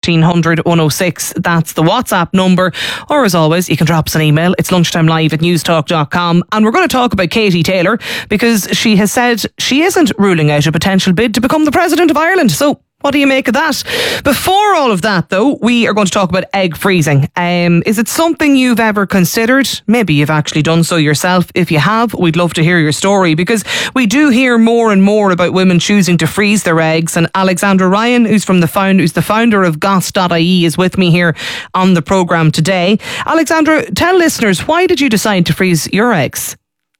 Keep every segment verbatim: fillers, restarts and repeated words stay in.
thirteen hundred, one oh six. That's the WhatsApp number. Or as always, you can drop us an email. It's lunchtime live at newstalk dot com. And we're going to talk about Katie Taylor because she has said she isn't ruling out a potential bid to become the President of Ireland. So what do you make of that? Before all of that, though, we are going to talk about egg freezing. Um, is it something you've ever considered? Maybe you've actually done so yourself. If you have, we'd love to hear your story, because we do hear more and more about women choosing to freeze their eggs. And Alexandra Ryan, who's from the found, who's the founder of goss dot I E, is with me here on the programme today. Alexandra, tell listeners, why did you decide to freeze your eggs?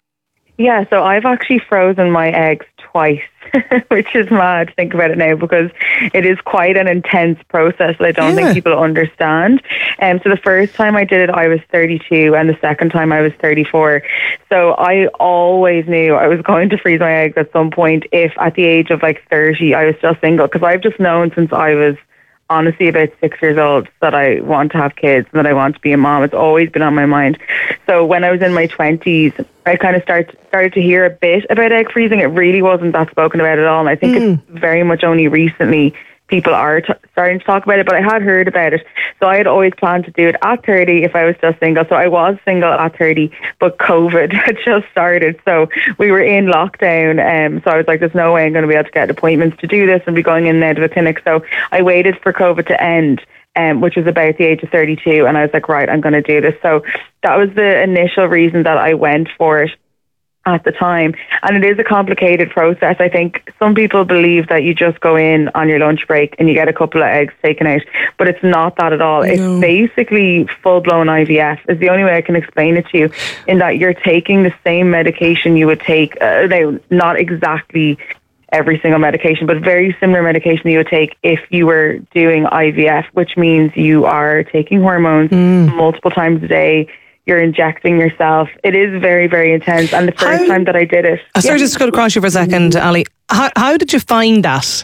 Yeah, so I've actually frozen my eggs twice, which is mad to think about it now, because it is quite an intense process that I don't yeah. think people understand. And um, so the first time I did it, I was thirty-two, and the second time I was thirty-four. So I always knew I was going to freeze my eggs at some point if at the age of like thirty I was still single, because I've just known since I was honestly about six years old that I want to have kids and that I want to be a mom. It's always been on my mind. So when I was in my twenties, I kind of start, started to hear a bit about egg freezing. It really wasn't that spoken about at all. And I think mm. it's very much only recently people are t- starting to talk about it, but I had heard about it. So I had always planned to do it at thirty if I was still single. So I was single at thirty, but COVID had just started. So we were in lockdown. Um, so I was like, there's no way I'm going to be able to get appointments to do this and be going in there to the clinic. So I waited for COVID to end, um, which was about the age of thirty-two. And I was like, right, I'm going to do this. So that was the initial reason that I went for it at the time. And it is a complicated process. I think some people believe that you just go in on your lunch break and you get a couple of eggs taken out, but it's not that at all. No. It's basically full-blown I V F is the only way I can explain it to you, in that you're taking the same medication you would take, uh, not exactly every single medication, but very similar medication you would take if you were doing I V F, which means you are taking hormones mm. multiple times a day. You're injecting yourself. It is very, very intense. And the first how, time that I did it... Uh, sorry, yeah. just to go across you for a second, Ali. How, how did you find that?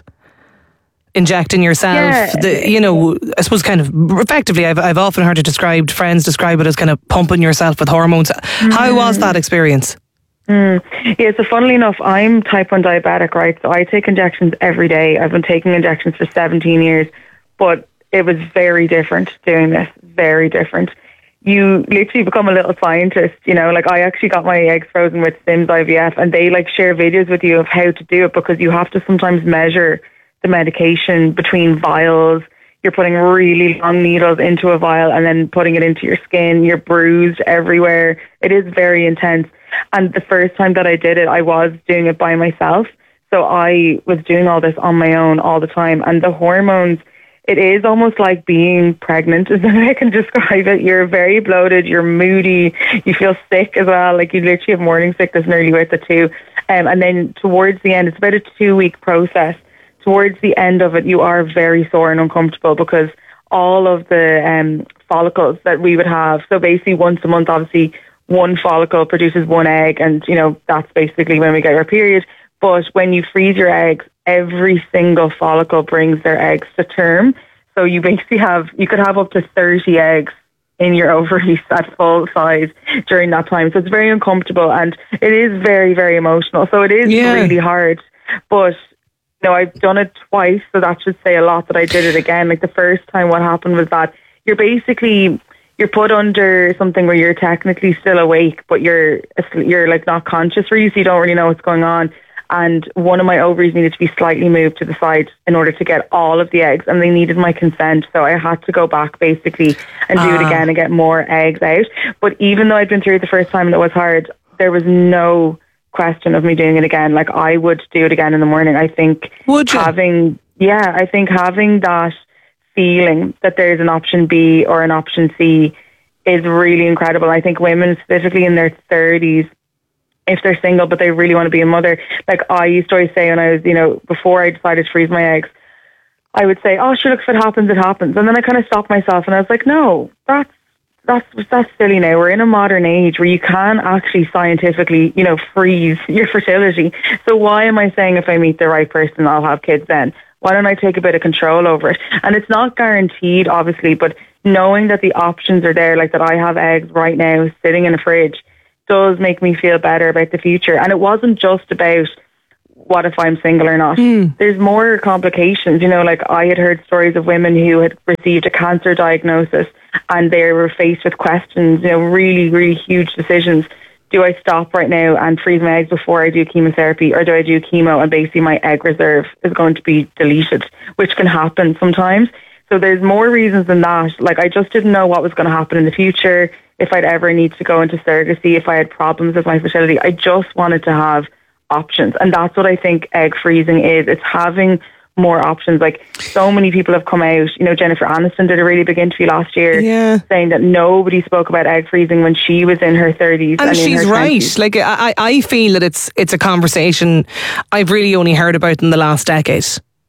Injecting yourself, yeah. the, you know, I suppose kind of effectively, I've, I've often heard it described, friends describe it as kind of pumping yourself with hormones. Mm. How was that experience? Mm. Yeah, so funnily enough, I'm type one diabetic, right? So I take injections every day. I've been taking injections for seventeen years, but it was very different doing this, very different. You literally become a little scientist, you know, like I actually got my eggs frozen with Sims I V F, and they like share videos with you of how to do it, because you have to sometimes measure the medication between vials. You're putting really long needles into a vial and then putting it into your skin. You're bruised everywhere. It is very intense. And the first time that I did it, I was doing it by myself. So I was doing all this on my own all the time. And the hormones, it is almost like being pregnant, is the way I can describe it. You're very bloated, you're moody, you feel sick as well. Like you literally have morning sickness nearly with it too. Um, and then towards the end, it's about a two-week process. Towards the end of it, you are very sore and uncomfortable, because all of the um, follicles that we would have, so basically once a month, obviously, one follicle produces one egg, and, you know, that's basically when we get our period. But when you freeze your eggs, every single follicle brings their eggs to term. So you basically have, you could have up to thirty eggs in your ovaries at full size during that time. So it's very uncomfortable, and it is very, very emotional. So it is yeah. really hard. But, you know, I've done it twice, so that should say a lot that I did it again. Like the first time, what happened was that you're basically, you're put under something where you're technically still awake, but you're, you're like not conscious for you, so you don't really know what's going on. And one of my ovaries needed to be slightly moved to the side in order to get all of the eggs, and they needed my consent, so I had to go back basically and do uh. it again and get more eggs out. But even though I'd been through it the first time and it was hard, there was no question of me doing it again. Like I would do it again in the morning. I think would you? having yeah I think having that feeling that there's an option B or an option C is really incredible. I think women, specifically in their thirties, if they're single but they really want to be a mother, like I used to always say when I was, you know, before I decided to freeze my eggs, I would say, oh sure, look, if it happens, it happens. And then I kind of stopped myself and I was like, no, that's that's that's silly now. We're in a modern age where you can actually scientifically, you know, freeze your fertility. So why am I saying if I meet the right person, I'll have kids then? Why don't I take a bit of control over it? And it's not guaranteed, obviously, but knowing that the options are there, like that I have eggs right now sitting in a fridge, does make me feel better about the future. And it wasn't just about what if I'm single or not? Mm. There's more complications, you know, like I had heard stories of women who had received a cancer diagnosis and they were faced with questions, you know, really, really huge decisions. Do I stop right now and freeze my eggs before I do chemotherapy, or do I do chemo and basically my egg reserve is going to be deleted, which can happen sometimes. So there's more reasons than that. Like, I just didn't know what was going to happen in the future, if I'd ever need to go into surrogacy, if I had problems with my fertility. I just wanted to have options. And that's what I think egg freezing is. It's having more options. Like, so many people have come out, you know, Jennifer Aniston did a really big interview last year yeah. saying that nobody spoke about egg freezing when she was in her thirties. And, and she's in her right. twenties. Like, I, I feel that it's it's a conversation I've really only heard about in the last decade.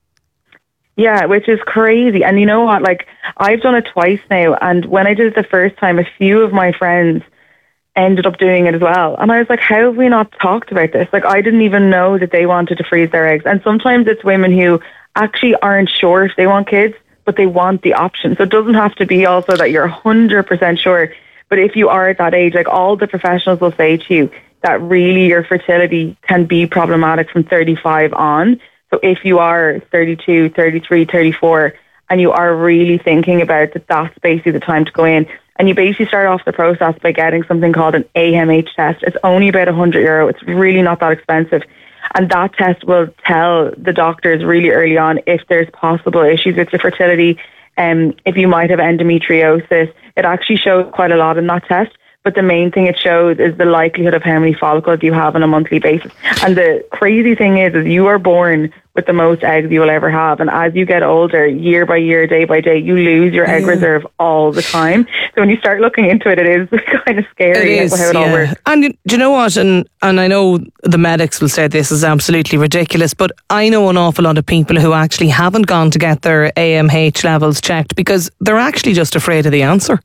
Yeah, which is crazy. And you know what? Like, I've done it twice now. And when I did it the first time, a few of my friends ended up doing it as well. And I was like, how have we not talked about this? Like, I didn't even know that they wanted to freeze their eggs. And sometimes it's women who actually aren't sure if they want kids, but they want the option. So it doesn't have to be also that you're one hundred percent sure. But if you are at that age, like, all the professionals will say to you that really your fertility can be problematic from thirty-five on. So if you are thirty-two, thirty-three, thirty-four, and you are really thinking about that, that's basically the time to go in. And you basically start off the process by getting something called an A M H test. It's only about one hundred euro. It's really not that expensive. And that test will tell the doctors really early on if there's possible issues with your fertility, um, if you might have endometriosis. It actually shows quite a lot in that test. But the main thing it shows is the likelihood of how many follicles you have on a monthly basis. And the crazy thing is, is you are born with the most eggs you will ever have. And as you get older, year by year, day by day, you lose your egg yeah. reserve all the time. So when you start looking into it, it is kind of scary. It is, how it yeah. all works. And do you know what? And, and I know the medics will say this is absolutely ridiculous, but I know an awful lot of people who actually haven't gone to get their A M H levels checked because they're actually just afraid of the answer.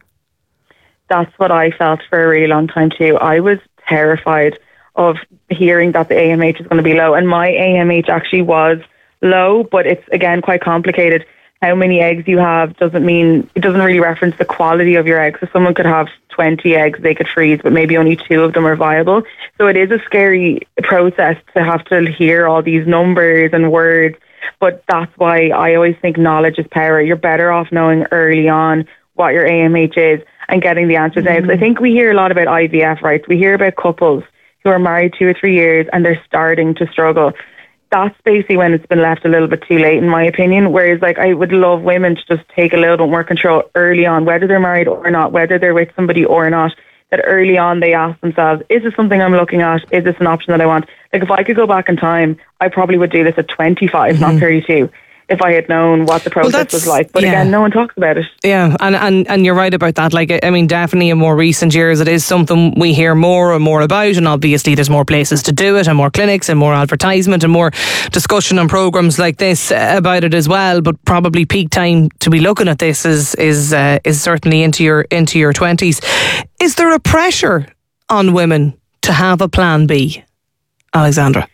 That's what I felt for a really long time too. I was terrified of hearing that the A M H is going to be low. And my A M H actually was low, but it's, again, quite complicated. How many eggs you have doesn't mean, it doesn't really reference the quality of your eggs. So someone could have twenty eggs they could freeze, but maybe only two of them are viable. So it is a scary process to have to hear all these numbers and words. But that's why I always think knowledge is power. You're better off knowing early on what your A M H is and getting the answers mm-hmm. out. 'Cause I think we hear a lot about I V F, right? We hear about couples who are married two or three years and they're starting to struggle. That's basically when it's been left a little bit too late, in my opinion. Whereas, like, I would love women to just take a little bit more control early on, whether they're married or not, whether they're with somebody or not, that early on they ask themselves, is this something I'm looking at? Is this an option that I want? Like, if I could go back in time, I probably would do this at twenty-five, mm-hmm. not thirty-two. If I had known what the process well, was like. But yeah. again, no one talks about it. Yeah, and, and, and you're right about that. Like, I mean, definitely in more recent years, it is something we hear more and more about. And obviously there's more places to do it and more clinics and more advertisement and more discussion on programmes like this about it as well. But probably peak time to be looking at this is is uh, is certainly into your into your twenties. Is there a pressure on women to have a plan B, Alexandra?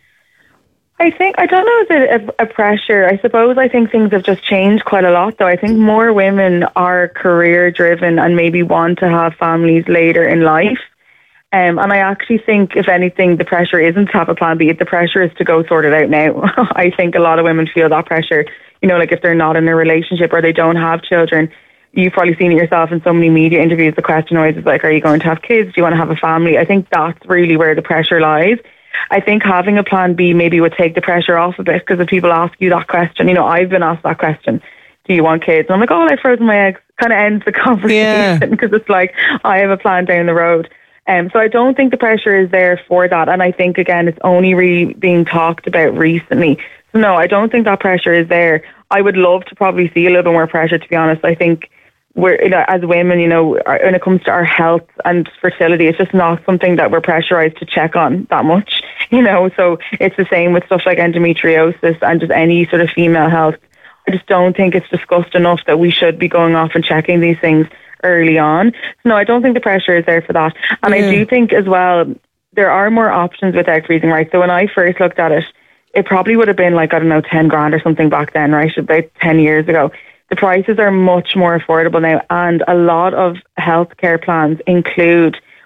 I think, I don't know if it's a, a pressure. I suppose I think things have just changed quite a lot, though. I think more women are career driven and maybe want to have families later in life. Um, and I actually think, if anything, the pressure isn't to have a plan B. The pressure is to go sort it out now. I think a lot of women feel that pressure. You know, like if they're not in a relationship or they don't have children, you've probably seen it yourself in so many media interviews. The question always is like, are you going to have kids? Do you want to have a family? I think that's really where the pressure lies. I think having a plan B maybe would take the pressure off a bit, because if people ask you that question, you know, I've been asked that question, do you want kids? And I'm like, oh, well, I've frozen my eggs. Kind of ends the conversation because yeah. it's like, I have a plan down the road. Um, so I don't think the pressure is there for that. And I think, again, it's only really being talked about recently. So no, I don't think that pressure is there. I would love to probably see a little bit more pressure, to be honest. I think we're, you know, as women, you know, our, when it comes to our health and fertility, it's just not something that we're pressurized to check on that much, you know. So it's the same with stuff like endometriosis and just any sort of female health. I just don't think it's discussed enough that we should be going off and checking these things early on. So no, I don't think the pressure is there for that. And yeah. I do think as well, there are more options with egg freezing, right? So when I first looked at it, it probably would have been like, I don't know, ten grand or something back then, right? About ten years ago. The prices are much more affordable now, and a lot of healthcare plans include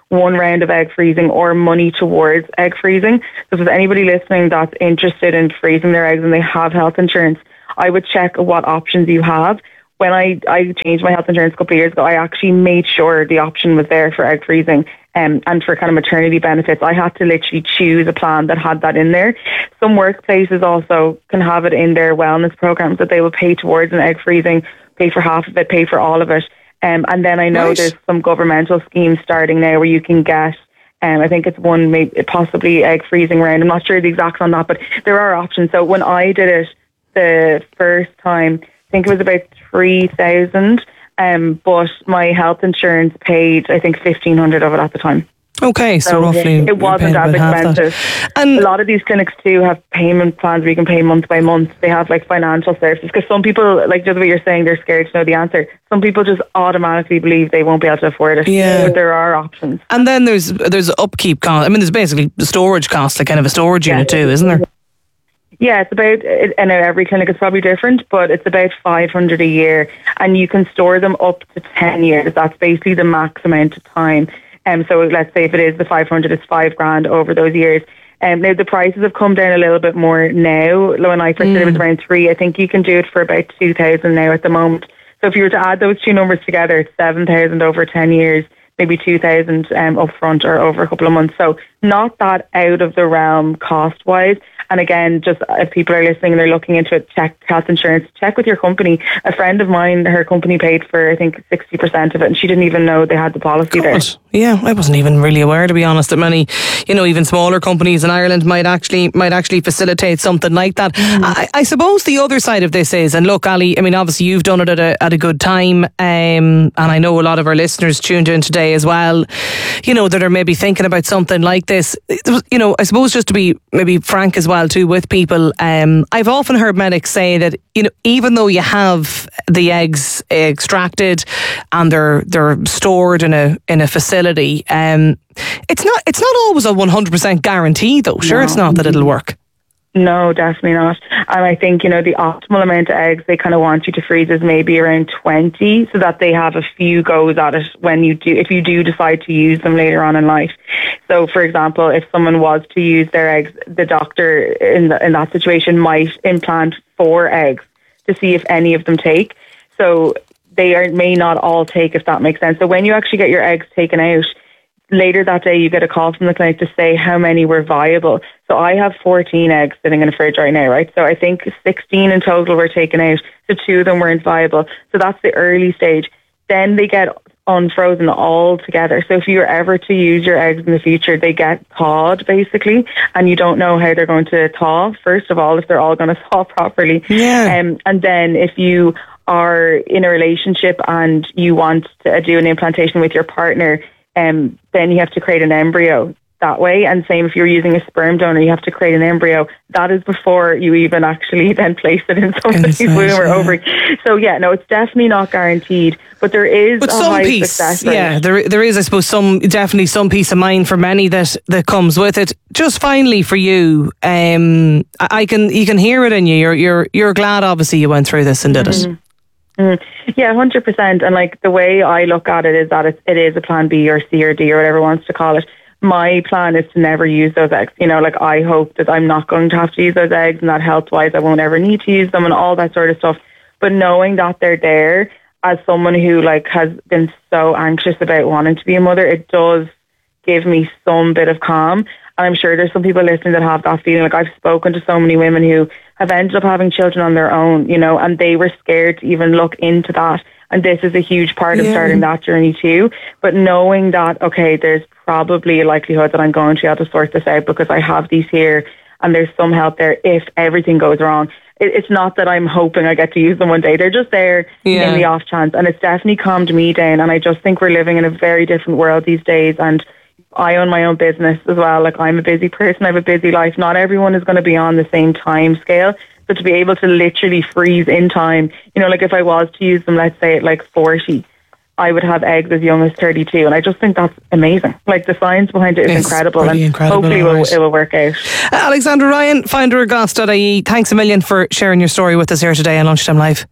one round of egg freezing or money towards egg freezing. So if there's anybody listening that's interested in freezing their eggs and they have health insurance, I would check what options you have. When I, I changed my health insurance a couple of years ago, I actually made sure the option was there for egg freezing um, and for kind of maternity benefits. I had to literally choose a plan that had that in there. Some workplaces also can have it in their wellness programs that they will pay towards an egg freezing, pay for half of it, pay for all of it. Um, and then I know right. there's some governmental schemes starting now where you can get, um, I think it's one, maybe possibly egg freezing round. I'm not sure the exacts on that, but there are options. So when I did it the first time, I think it was about three thousand, um, but my health insurance paid, I think, fifteen hundred of it at the time. Okay, so, so roughly it wasn't as expensive. And a lot of these clinics too have payment plans where you can pay month by month. They have like financial services, because some people, like just what you're saying, they're scared to know the answer. Some people just automatically believe they won't be able to afford it. Yeah. But there are options. And then there's there's upkeep cost. I mean, there's basically storage costs, like kind of a storage unit yeah. too, isn't there? Yeah, it's about, and every clinic is probably different, but it's about five hundred a year, and you can store them up to ten years. That's basically the max amount of time. Um, so let's say if it is the five hundred, it's five grand over those years. Um, now the prices have come down a little bit more now. When I first mm. did it, it was around three. I think you can do it for about two thousand now at the moment. So if you were to add those two numbers together, it's seven thousand over ten years, maybe two thousand um, up front or over a couple of months. So not that out of the realm cost wise. And again, just if people are listening and they're looking into it, check health insurance, check with your company. A friend of mine, her company paid for, I think, sixty percent of it, and she didn't even know they had the policy God. there. Yeah, I wasn't even really aware, to be honest, that many, you know, even smaller companies in Ireland might actually might actually facilitate something like that. Mm. I, I suppose the other side of this is, and look, Ali, I mean, obviously you've done it at a, at a good time, um, and I know a lot of our listeners tuned in today as well, you know, that are maybe thinking about something like this. You know, I suppose just to be maybe frank as well too with people, um, I've often heard medics say that, you know, even though you have the eggs extracted and they're they're stored in a in a facility, um, it's not it's not always a one hundred percent guarantee though. Sure, no. It's not that it'll work. No, definitely not. And I think, you know, the optimal amount of eggs they kind of want you to freeze is maybe around twenty, so that they have a few goes at it when you do, if you do decide to use them later on in life. So, for example, if someone was to use their eggs, the doctor in the, in that situation might implant four eggs to see if any of them take. So they are, may not all take, if that makes sense. So when you actually get your eggs taken out, later that day you get a call from the clinic to say how many were viable. So I have fourteen eggs sitting in the fridge right now, right? So I think sixteen in total were taken out. So two of them weren't viable. So that's the early stage. Then they get unfrozen all together. So if you're ever to use your eggs in the future, they get thawed basically, and you don't know how they're going to thaw. First of all, if they're all going to thaw properly. Yeah. Um, and then if you are in a relationship and you want to do an implantation with your partner, um, then you have to create an embryo that way. And same if you're using a sperm donor, you have to create an embryo. That is before you even actually then place it in somebody's Inside, womb or yeah. ovary. So yeah, no, it's definitely not guaranteed, but there is but a some high piece, success rate. yeah, there there is, I suppose, some definitely some peace of mind for many that that comes with it. Just finally for you, um, I, I can you can hear it in you. You're you're you're glad, obviously, you went through this and did Mm-hmm. it. Mm. Yeah, one hundred percent. And like the way I look at it is that it, it is a plan B or C or D or whatever wants to call it. My plan is to never use those eggs. You know, like I hope that I'm not going to have to use those eggs, and that health-wise I won't ever need to use them and all that sort of stuff. But knowing that they're there, as someone who like has been so anxious about wanting to be a mother, it does give me some bit of calm. And I'm sure there's some people listening that have that feeling. Like I've spoken to so many women who have ended up having children on their own, you know, and they were scared to even look into that. And this is a huge part of yeah. starting that journey too. But knowing that, okay, there's probably a likelihood that I'm going to be able to sort this out because I have these here and there's some help there if everything goes wrong. It, it's not that I'm hoping I get to use them one day. They're just there yeah. in the off chance. And it's definitely calmed me down. And I just think we're living in a very different world these days. And I own my own business as well. Like I'm a busy person. I have a busy life. Not everyone is going to be on the same time scale. But to be able to literally freeze in time, you know, like if I was to use them, let's say at like forty, I would have eggs as young as thirty-two. And I just think that's amazing. Like the science behind it is it's incredible. And incredible, hopefully it will, right. it will work out. Uh, Alexandra Ryan, founder of Goss dot I E, thanks a million for sharing your story with us here today on Lunchtime Live.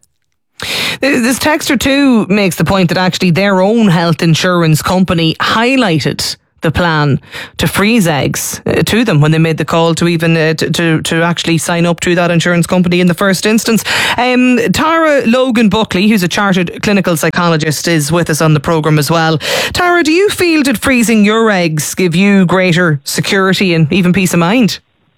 This texter too makes the point that actually their own health insurance company highlighted the plan to freeze eggs uh, to them when they made the call to even uh, to, to to actually sign up to that insurance company in the first instance. Um, Tara Logan Buckley, who's a chartered clinical psychologist, is with us on the programme as well. Tara, do you feel that freezing your eggs give you greater security and even peace of mind?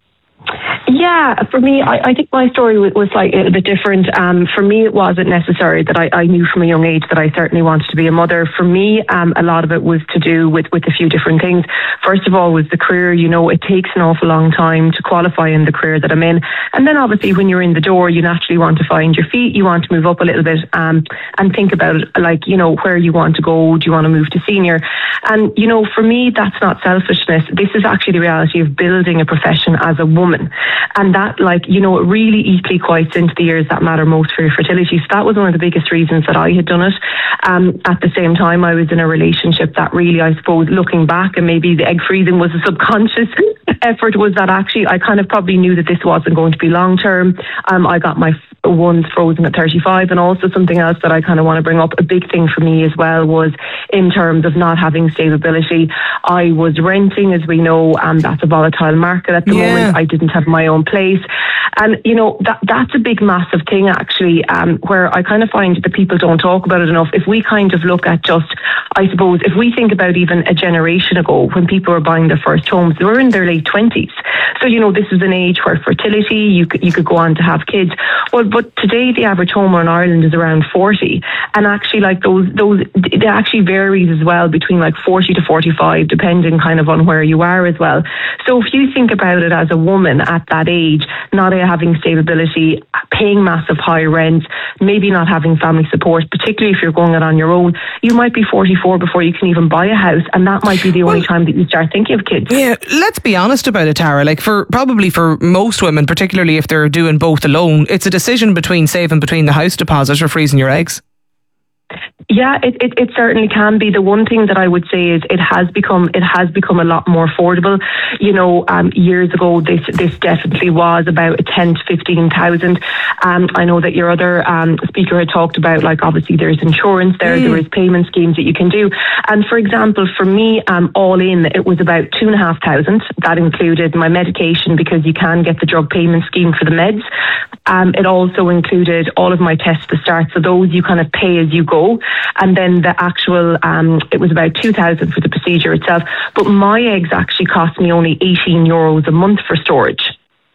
Yeah, for me, I, I think my story was, was like a bit different. Um, for me, it wasn't necessary that I, I knew from a young age that I certainly wanted to be a mother. For me, um, a lot of it was to do with, with a few different things. First of all was the career. You know, it takes an awful long time to qualify in the career that I'm in. And then obviously when you're in the door, you naturally want to find your feet. You want to move up a little bit um, and think about it, like, you know, where you want to go. Do you want to move to senior? And, you know, for me, that's not selfishness. This is actually the reality of building a profession as a woman. And that, like, you know, it really equally quites into the years that matter most for your fertility. So that was one of the biggest reasons that I had done it. Um, at the same time, I was in a relationship that really, I suppose, looking back, and maybe the egg freezing was a subconscious effort, was that actually I kind of probably knew that this wasn't going to be long term. Um, I got my ones frozen at thirty-five, and also something else that I kind of want to bring up, a big thing for me as well was in terms of not having stability. I was renting, as we know, and um, that's a volatile market at the yeah. moment. I didn't have my own place, and you know that that's a big massive thing actually, um, where I kind of find that people don't talk about it enough. If we kind of look at just, I suppose, if we think about even a generation ago when people were buying their first homes, they were in their late twenties. So you know this is an age where fertility, you could you could go on to have kids. Well, but today the average homeowner in Ireland is around forty, and actually like those those it actually varies as well between like forty to forty-five, depending kind of on where you are as well. So if you think about it as a woman at that age, not having stability, paying massive high rents, maybe not having family support, particularly if you're going it on your own, you might be forty-four before you can even buy a house, and that might be the only well, time that you start thinking of kids. Yeah, let's be honest about it, Tara. Like for probably for most women, particularly if they're doing both alone, it's a decision between saving between the house deposit or freezing your eggs. Yeah, it, it, it certainly can be. The one thing that I would say is it has become it has become a lot more affordable. You know, um, years ago this this definitely was about a ten to fifteen thousand. Um, I know that your other um, speaker had talked about, like, obviously there's insurance there, mm. there is payment schemes that you can do. And for example, for me, um, all in, it was about two and a half thousand. That included my medication, because you can get the drug payment scheme for the meds. Um, it also included all of my tests to start, so those you kind of pay as you go. And then the actual, um, it was about two thousand for the procedure itself. But my eggs actually cost me only eighteen euros a month for storage.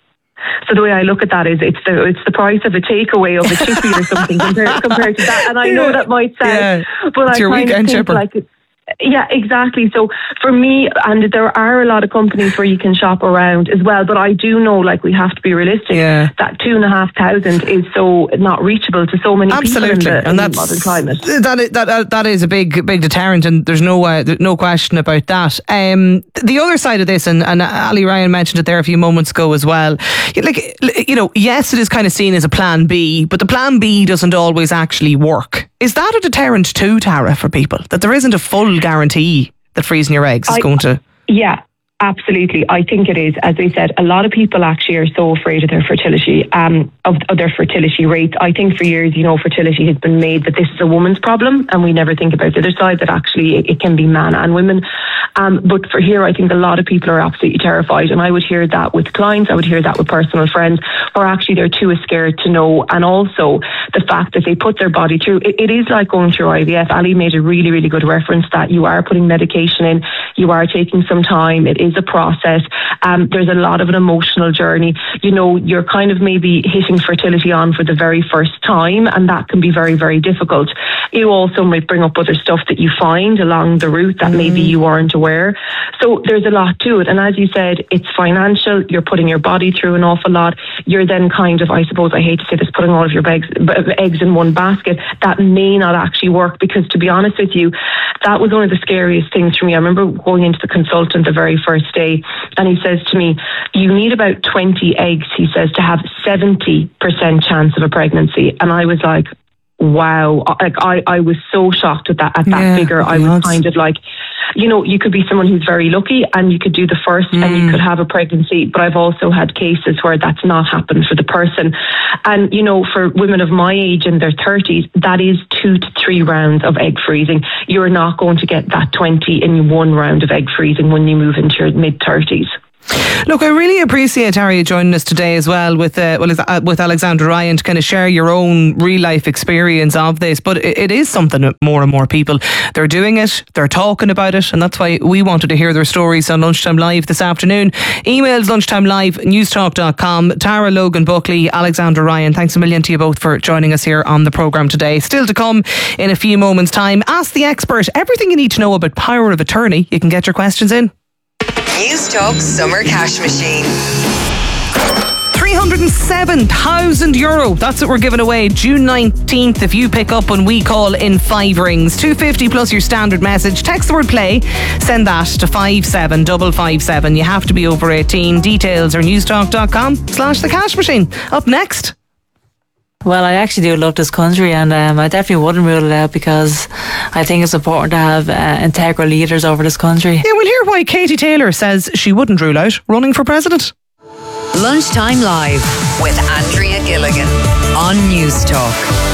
So the way I look at that is it's the it's the price of a takeaway of a chippy or something compared, compared to that. And I know that might sound, yeah. but it's I your kind weekend of think chipper. like it's, yeah, exactly. So for me, and there are a lot of companies where you can shop around as well, but I do know, like, we have to be realistic, yeah. that two and a half thousand is so not reachable to so many Absolutely. people in the, and in that's, the modern climate. That is, that, that is a big big deterrent, and there's no uh, no question about that. Um, the other side of this, and, and Ali Ryan mentioned it there a few moments ago as well, like, you know, yes, it is kind of seen as a plan B, but the plan B doesn't always actually work. Is that a deterrent too, Tara, for people, that there isn't a full guarantee that freezing your eggs is I, going to... Yeah. Absolutely. I think it is. As I said, a lot of people actually are so afraid of their fertility, um, of, of their fertility rates. I think for years, you know, fertility has been made that this is a woman's problem, and we never think about the other side, that actually it, it can be man and women. Um, but for here, I think a lot of people are absolutely terrified, and I would hear that with clients, I would hear that with personal friends, or actually they're too scared to know. And also the fact that they put their body through, it, it is like going through I V F. Ali made a really, really good reference that you are putting medication in, you are taking some time, it is a process. Um, there's a lot of an emotional journey. You know, you're kind of maybe hitting fertility on for the very first time, and that can be very, very difficult. You also might bring up other stuff that you find along the route that mm. maybe you weren't aware. So there's a lot to it. And as you said, it's financial. You're putting your body through an awful lot. You're then kind of, I suppose, I hate to say this, putting all of your eggs, eggs in one basket. That may not actually work, because to be honest with you, that was one of the scariest things for me. I remember going into the consultant the very first day, and he says to me, you need about twenty eggs, he says, to have seventy percent chance of a pregnancy. And I was like, wow, like I, I was so shocked at that at that Yeah, figure. I was kind of like, you know, you could be someone who's very lucky and you could do the first mm. and you could have a pregnancy, but I've also had cases where that's not happened for the person. And, you know, for women of my age in their thirties, that is two to three rounds of egg freezing. You're not going to get that twenty in one round of egg freezing when you move into your mid-thirties. Look, I really appreciate Harriet joining us today as well with uh, well uh, with Alexandra Ryan to kind of share your own real life experience of this. But it, it is something that more and more people, they're doing it, they're talking about it, and that's why we wanted to hear their stories on Lunchtime Live this afternoon. Emails lunchtime live newstalk dot com. Tara, Logan Buckley, Alexandra Ryan, thanks a million to you both for joining us here on the programme today. Still to come in a few moments' time. Ask the expert everything you need to know about power of attorney. You can get your questions in. Newstalk Summer Cash Machine. three hundred seven thousand euro. That's what we're giving away June nineteenth if you pick up when we call in five rings. two hundred fifty plus your standard message. Text the word play. Send that to five seven five five seven. You have to be over eighteen. Details are newstalk dot com slash the cash machine. Up next. Well, I actually do love this country, and um, I definitely wouldn't rule it out because I think it's important to have uh, integral leaders over this country. Yeah, we'll hear why Katie Taylor says she wouldn't rule out running for president. Lunchtime Live with Andrea Gilligan on Newstalk.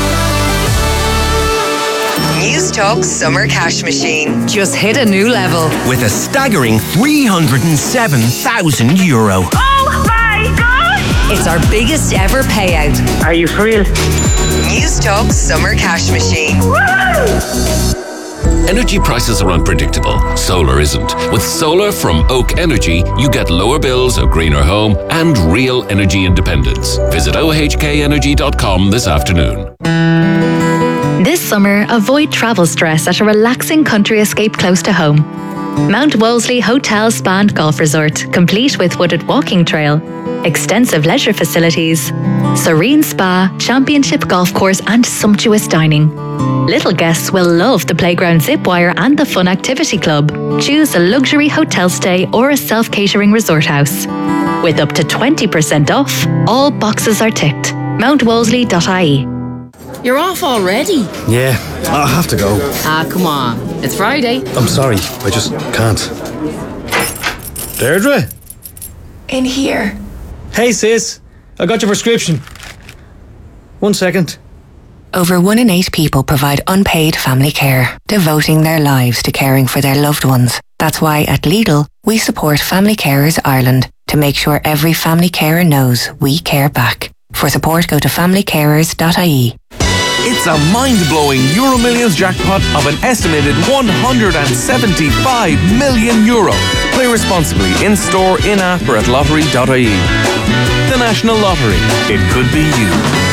Newstalk Summer Cash Machine just hit a new level with a staggering three hundred seven thousand euro. Oh my God! It's our biggest ever payout. Are you for real? Newstalk Summer Cash Machine. Woo! Energy prices are unpredictable. Solar isn't. With solar from Oak Energy, you get lower bills, a greener home, and real energy independence. Visit O H K energy dot com this afternoon. This summer, avoid travel stress at a relaxing country escape close to home. Mount Wolseley Hotel Spa and Golf Resort, complete with wooded walking trail, extensive leisure facilities, serene spa, championship golf course and sumptuous dining. Little guests will love the playground zip wire and the fun activity club. Choose a luxury hotel stay or a self-catering resort house. With up to twenty percent off, all boxes are ticked. mount wolseley dot I E. You're off already? Yeah, I have to go. Ah, come on. It's Friday. I'm sorry, I just can't. Deirdre? In here. Hey sis, I got your prescription. One second. Over one in eight people provide unpaid family care, devoting their lives to caring for their loved ones. That's why at Lidl, we support Family Carers Ireland to make sure every family carer knows we care back. For support, go to family carers dot I E. It's a mind-blowing Euro Millions jackpot of an estimated one hundred seventy-five million euro. Play responsibly in-store, in-app or at lottery dot I E. The National Lottery. It could be you.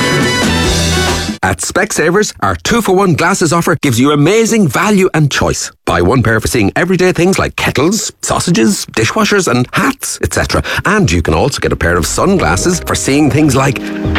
At Specsavers, our two for one glasses offer gives you amazing value and choice. Buy one pair for seeing everyday things like kettles, sausages, dishwashers and hats, et cetera. And you can also get a pair of sunglasses for seeing things like...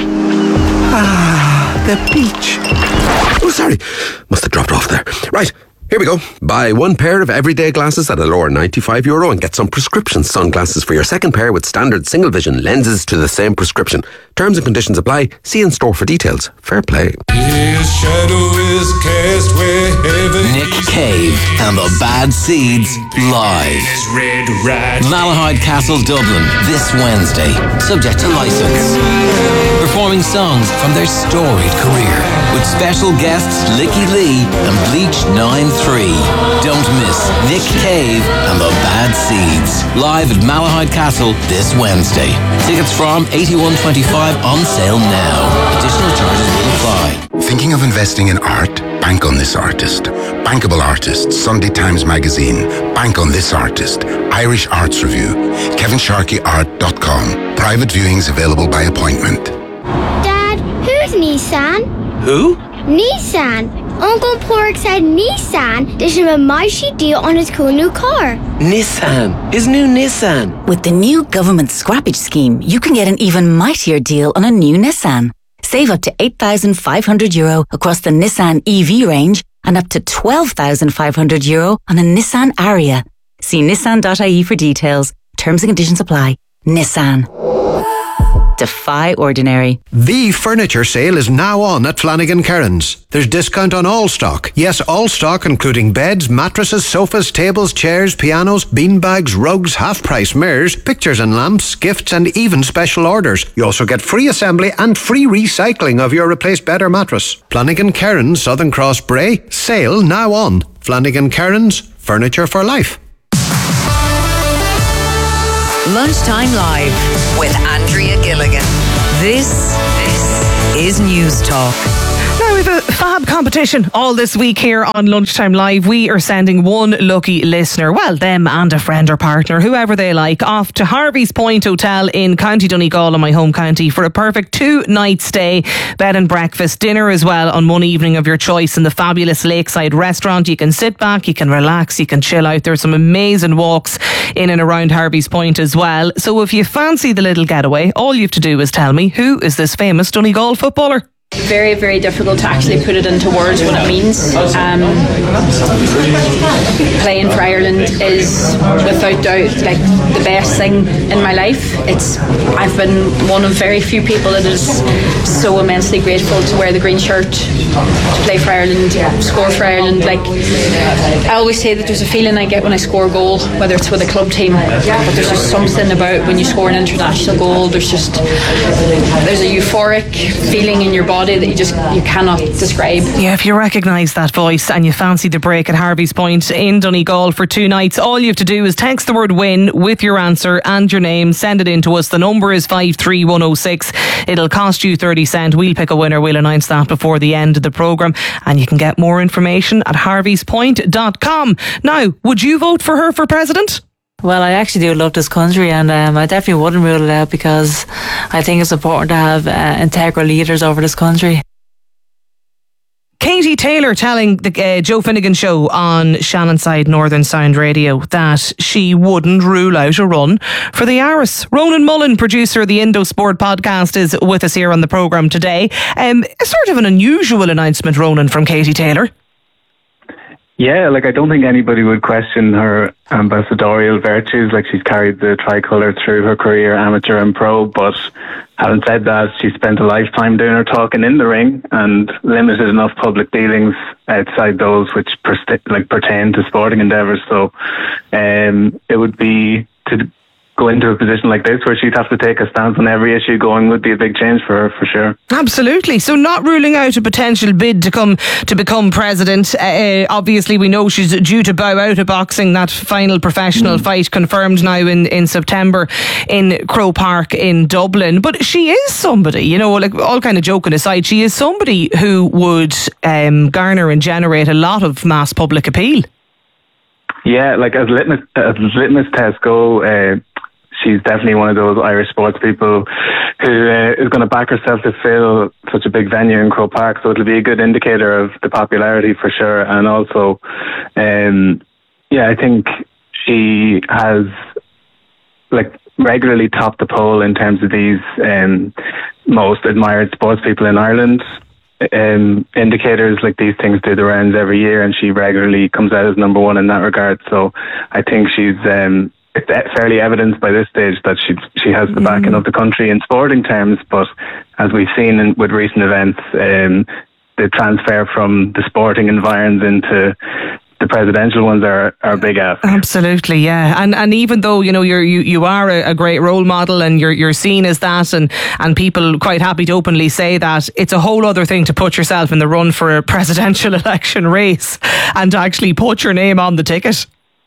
Ah, the beach. Oh, sorry. Must have dropped off there. Right. Here we go. Buy one pair of everyday glasses at a lower ninety-five euro and get some prescription sunglasses for your second pair with standard single vision lenses to the same prescription. Terms and conditions apply. See in store for details. Fair play. His shadow is cast where heaven Nick Cave and the Bad Seeds live. Red Rat. Malahide Castle, Dublin, this Wednesday. Subject to licence. Performing songs from their storied career with special guests Licky Lee and Bleach nine three. Don't miss Nick Cave and the Bad Seeds live at Malahide Castle this Wednesday. Tickets from eighty-one twenty-five on sale now. Additional charges will apply. Thinking of investing in art? Bank on this artist. Bankable Artists, Sunday Times Magazine. Bank on this artist. Irish Arts Review. Kevin Sharkey Art dot com. Private viewings available by appointment. Dad, who's Nissan? Who? Nissan. Uncle Pork said Nissan did him a mighty deal on his cool new car. Nissan. His new Nissan. With the new government scrappage scheme, you can get an even mightier deal on a new Nissan. Save up to eight thousand five hundred euro across the Nissan E V range and up to twelve thousand five hundred euro on a Nissan Ariya. See nissan dot I E for details. Terms and conditions apply. Nissan. defy ordinary. The furniture sale is now on at Flanagan Kerins. There's discount on all stock. Yes, all stock including beds, mattresses, sofas, tables, chairs, pianos, beanbags, rugs, half-price mirrors, pictures and lamps, gifts and even special orders. You also get free assembly and free recycling of your replaced bed or mattress. Flanagan Kerins, Southern Cross Bray. Sale now on. Flanagan Kerins, furniture for life. Lunchtime Live with Andrea Gilligan. This, this is News Talk. Now we have a fab competition all this week here on Lunchtime Live. We are sending one lucky listener, well, them and a friend or partner, whoever they like, off to Harvey's Point Hotel in County Donegal in my home county for a perfect two-night stay, bed and breakfast, dinner as well on one evening of your choice in the fabulous Lakeside restaurant. You can sit back, you can relax, you can chill out. There's some amazing walks in and around Harvey's Point as well. So if you fancy the little getaway, all you have to do is tell me, who is this famous Donegal footballer? Very, very difficult to actually put it into words what it means. Um, playing for Ireland is without doubt like the best thing in my life. It's I've been one of very few people that is so immensely grateful to wear the green shirt, to play for Ireland, score for Ireland. Like I always say that there's a feeling I get when I score a goal, whether it's with a club team, but there's just something about when you score an international goal. There's just there's a euphoric feeling in your body that you just you cannot describe. Yeah, if you recognise that voice and you fancy the break at Harvey's Point in Donegal for two nights, all you have to do is text the word win with your answer and your name, send it in to us. The number is five three one oh six. It'll cost you thirty cent. We'll pick a winner. We'll announce that before the end of the programme, and you can get more information at harveys point dot com. Now, would you vote for her for president? Well, I actually do love this country, and um, I definitely wouldn't rule it out because I think it's important to have uh, integral leaders over this country. Katie Taylor telling the uh, Joe Finnegan show on Shannonside Northern Sound Radio that she wouldn't rule out a run for the Aris. Ronan Mullen, producer of the Indosport podcast, is with us here on the programme today. Um, sort of an unusual announcement, Ronan, from Katie Taylor. Yeah, like I don't think anybody would question her ambassadorial virtues. Like she's carried the tricolour through her career, amateur and pro. But having said that, she spent a lifetime doing her talking in the ring and limited enough public dealings outside those which per- like pertain to sporting endeavours. So um, it would be to go into a position like this where she'd have to take a stance on every issue going would be a big change for her, for sure. Absolutely. So not ruling out a potential bid to come to become president. Uh, obviously we know she's due to bow out of boxing, that final professional mm. fight confirmed now in, in September in Croke Park in Dublin. But she is somebody, you know, like all kind of joking aside, she is somebody who would um, garner and generate a lot of mass public appeal. Yeah, like as litmus, as litmus tests go, uh, she's definitely one of those Irish sports people who uh, is going to back herself to fill such a big venue in Croke Park. So it'll be a good indicator of the popularity for sure. And also, um, yeah, I think she has like regularly topped the poll in terms of these um, most admired sports people in Ireland. Um, indicators like these things do the rounds every year, and she regularly comes out as number one in that regard. So I think she's um, it's fairly evidenced by this stage that she she has the mm. backing of the country in sporting terms. But as we've seen in, with recent events, um, the transfer from the sporting environs into the presidential ones are, are big ask. Absolutely, yeah. And and even though, you know, you're you, you are a, a great role model and you're you're seen as that, and, and people quite happy to openly say that, it's a whole other thing to put yourself in the run for a presidential election race and to actually put your name on the ticket.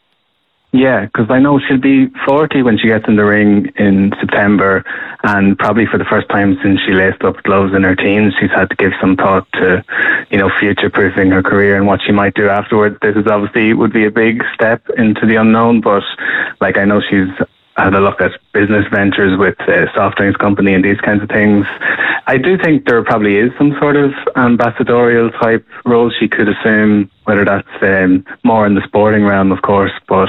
Yeah, because I know she'll be forty when she gets in the ring in September, and probably for the first time since she laced up gloves in her teens, she's had to give some thought to, you know, future-proofing her career and what she might do afterwards. This is obviously would be a big step into the unknown, but like I know she's had a look at business ventures with a soft drinks company and these kinds of things. I do think there probably is some sort of ambassadorial type role she could assume, whether that's um, more in the sporting realm, of course. But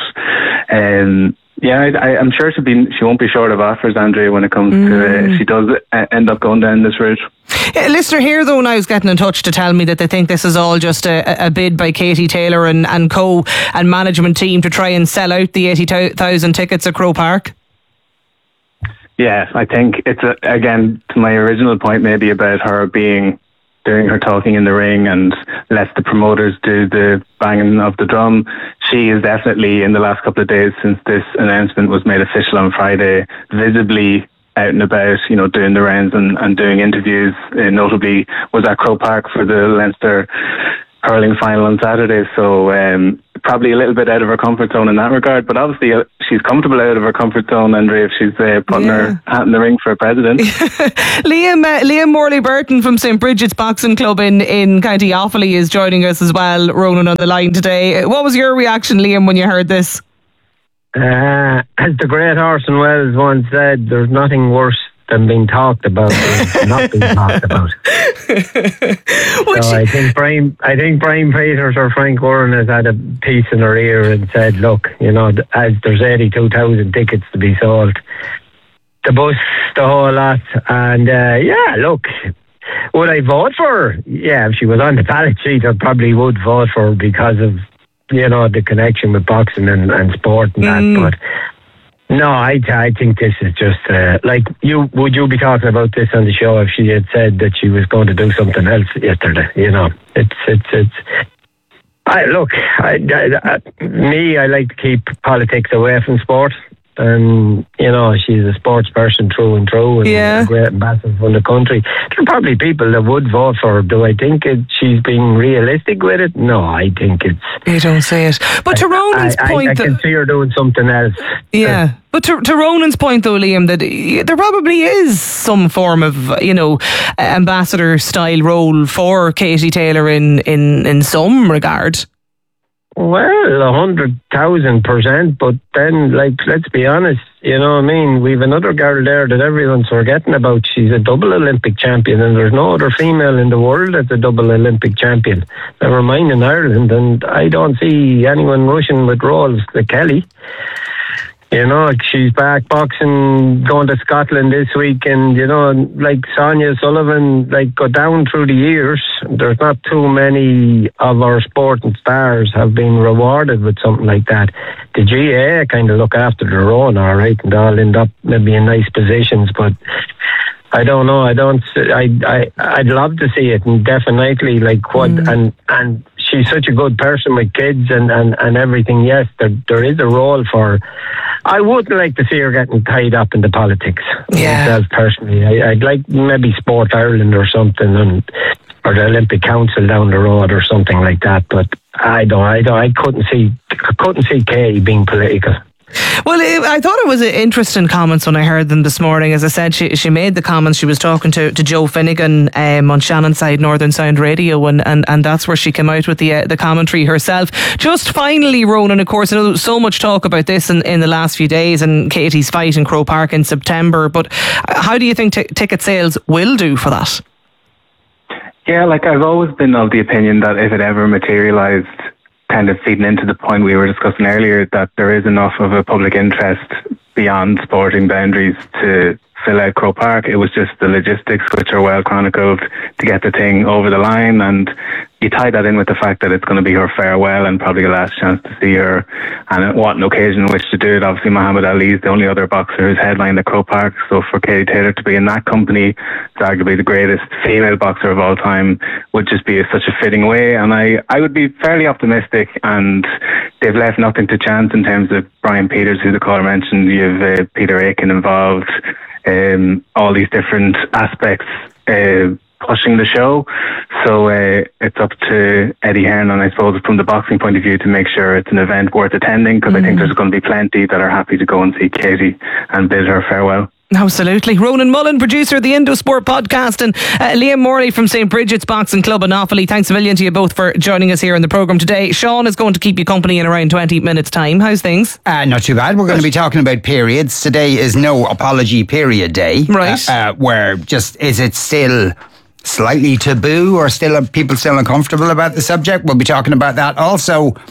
um, yeah, I, I, I'm sure she'll be, she won't be short of offers, Andrea, when it comes mm. to uh, if she does end up going down this route. A listener here, though, now is getting in touch to tell me that they think this is all just a, a bid by Katie Taylor and, and co and management team to try and sell out the eighty thousand tickets at Croke Park. Yeah, I think it's, a, again, to my original point maybe about her being, doing her talking in the ring and let the promoters do the banging of the drum. She is definitely, in the last couple of days since this announcement was made official on Friday, visibly out and about, you know, doing the rounds and, and doing interviews. Uh, notably was at Croke Park for the Leinster hurling final on Saturday, so um, probably a little bit out of her comfort zone in that regard, but obviously uh, she's comfortable out of her comfort zone, Andrea, if she's uh, putting yeah. her hat in the ring for a president. Liam uh, Liam Morley-Burton from Saint Bridget's Boxing Club in, in County Offaly is joining us as well, Ronan on the line today. What was your reaction, Liam, when you heard this? Uh, as the great Orson Welles once said, there's nothing worse than being talked about than not being talked about. So I think Brian, I think Brian Peters or Frank Warren has had a piece in their ear and said, look, you know, as there's eighty-two thousand tickets to be sold, the bus, the whole lot, and uh, yeah, look, would I vote for her? Yeah, if she was on the ballot sheet, I probably would vote for her because of, you know, the connection with boxing and, and sport and mm. that, but no, I, I think this is just uh, like you. Would you be talking about this on the show if she had said that she was going to do something else yesterday? You know, it's it's it's. I look, I, I, I, me. I like to keep politics away from sport, and you know, she's a sports person through and through, and yeah. a great ambassador for the country. There are probably people that would vote for her. Do I think it, she's being realistic with it? No, I think it's. You don't say it, but to Ronan's I, point, I, I that, can see her doing something else. Yeah. Uh, But to, to Ronan's point, though, Liam, that there probably is some form of, you know, ambassador-style role for Katie Taylor in, in, in some regard. Well, a hundred thousand percent, but then, like, let's be honest, you know what I mean? We've another girl there that everyone's forgetting about. She's a double Olympic champion, and there's no other female in the world that's a double Olympic champion. Never mind in Ireland, and I don't see anyone rushing with roles like Kelly. You know, she's back boxing, going to Scotland this week, and, you know, like Sonia Sullivan, like, go down through the years. There's not too many of our sporting stars have been rewarded with something like that. The G A A kind of look after their own, all right, and they'll end up maybe in nice positions, but I don't know. I don't, I, I, I'd love to see it, and definitely, like, what, mm. and, and, she's such a good person with kids and, and, and everything. Yes, there there is a role for her. I would like to see her getting tied up in the politics. Yeah. Myself personally, I, I'd like maybe Sport Ireland or something, and or the Olympic Council down the road or something like that. But I don't, I don't, I couldn't see, I couldn't see Katie being political. Well, I thought it was interesting comments when I heard them this morning. As I said, she she made the comments. She was talking to, to Joe Finnegan um, on Shannonside Northern Sound Radio, and, and, and that's where she came out with the uh, the commentary herself. Just finally, Ronan, of course, I know there was so much talk about this in, in the last few days and Katie's fight in Croke Park in September, but how do you think t- ticket sales will do for that? Yeah, like I've always been of the opinion that if it ever materialised, kind of feeding into the point we were discussing earlier, that there is enough of a public interest beyond sporting boundaries to fill out Croke Park. It was just the logistics, which are well chronicled, to get the thing over the line, and you tie that in with the fact that it's going to be her farewell and probably the last chance to see her, and what an occasion in which to do it. Obviously Muhammad Ali is the only other boxer who's headlined at Croke Park, so for Katie Taylor to be in that company, it's arguably the greatest female boxer of all time, would just be a, such a fitting way. And I, I would be fairly optimistic, and they've left nothing to chance in terms of Brian Peters, who the caller mentioned. You have uh, Peter Aiken involved, um, all these different aspects uh, pushing the show. So uh, it's up to Eddie Hearn, and I suppose from the boxing point of view, to make sure it's an event worth attending, because mm. I think there's going to be plenty that are happy to go and see Katie and bid her farewell. Absolutely. Ronan Mullen, producer of the Indosport podcast, and uh, Liam Morley from Saint Bridget's Boxing Club in Offaly. Thanks a million to you both for joining us here in the programme today. Sean is going to keep you company in around twenty minutes time. How's things? Uh, not too bad. We're going to be talking about periods. Today is No Apology Period Day. Right. Uh, uh, where just, is it still slightly taboo, or still are people still uncomfortable about the subject? We'll be talking about that. Also,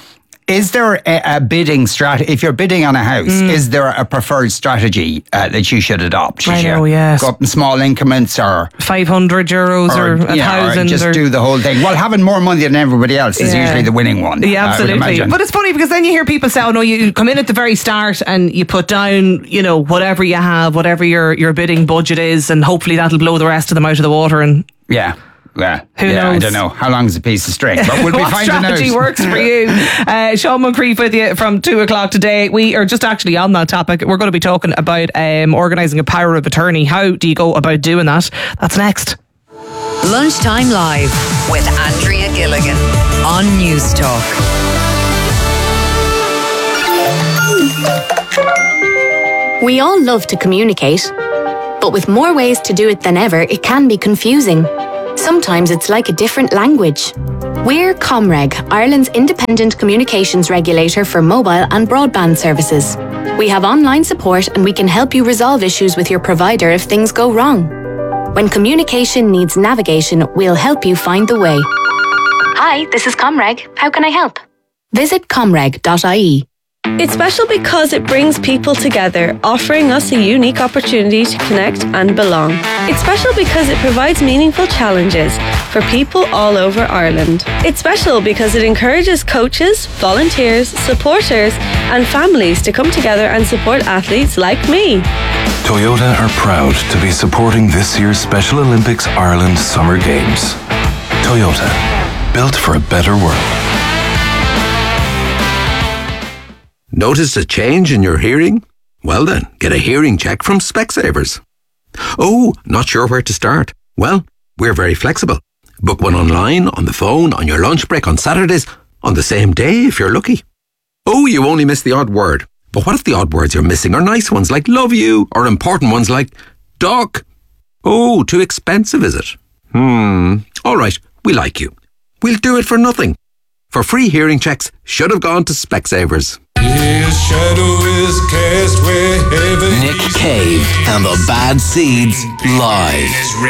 Is there a, a bidding strategy? If you're bidding on a house, mm. is there a preferred strategy uh, that you should adopt? Should I you know, yes. Go up in small increments or... five hundred euros or, or a yeah, thousand. Or just or, do the whole thing. Well, having more money than everybody else is yeah. usually the winning one. Yeah, absolutely. But it's funny because then you hear people say, oh no, you come in at the very start and you put down, you know, whatever you have, whatever your, your bidding budget is, and hopefully that'll blow the rest of them out of the water. And yeah. Yeah, Who yeah, knows? I don't know. How long is a piece of string? But we'll be what finding out. What strategy works for you? Uh, Sean Moncrief with you from two o'clock today. We are just actually on that topic. We're going to be talking about um, organising a power of attorney. How do you go about doing that? That's next. Lunchtime Live with Andrea Gilligan on News Talk. We all love to communicate, but with more ways to do it than ever, it can be confusing. Sometimes it's like a different language. We're Comreg, Ireland's independent communications regulator for mobile and broadband services. We have online support and we can help you resolve issues with your provider if things go wrong. When communication needs navigation, we'll help you find the way. Hi, this is Comreg. How can I help? Visit comreg dot I E. It's special because it brings people together, offering us a unique opportunity to connect and belong. It's special because it provides meaningful challenges for people all over Ireland. It's special because it encourages coaches, volunteers, supporters and families to come together and support athletes like me. Toyota are proud to be supporting this year's Special Olympics Ireland Summer Games. Toyota, built for a better world. Notice a change in your hearing? Well then, get a hearing check from Specsavers. Oh, not sure where to start? Well, we're very flexible. Book one online, on the phone, on your lunch break, on Saturdays, on the same day if you're lucky. Oh, you only missed the odd word. But what if the odd words you're missing are nice ones like love you, or important ones like doc? Oh, too expensive is it? Hmm, all right, we like you. We'll do it for nothing. For free hearing checks, should have gone to Specsavers. His shadow is cast wherever Nick Cave and the Bad Seeds live.